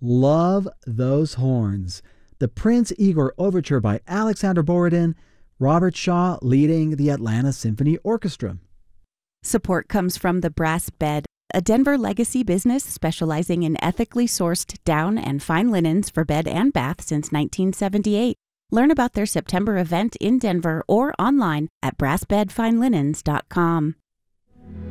Love those horns. The Prince Igor Overture by Alexander Borodin, Robert Shaw leading the Atlanta Symphony Orchestra. Support comes from the Brass Bed, a Denver legacy business specializing in ethically sourced down and fine linens for bed and bath since 1978. Learn about their September event in Denver or online at brassbedfinelinens.com.